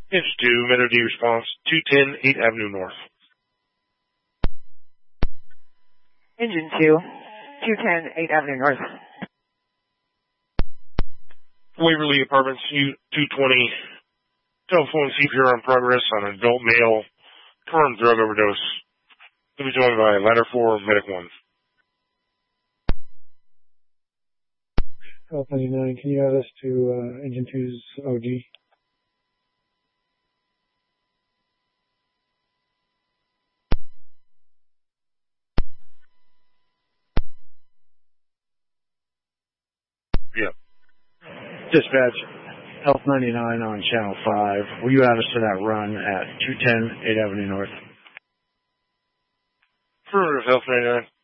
Engine 2, Metro D response, 210 8th Avenue North. Engine 2, 210 8th Avenue North. Waverly Apartments, 220. Telephone CPR in progress on an adult male. Confirmed drug overdose. To be joined by Ladder 4, Medic 1. Health 99, can you add us to Engine 2's OG? Yep. Dispatch, Health 99 on Channel 5. Will you add us to that run at 210 8th Avenue North? Affirmative, Health 99.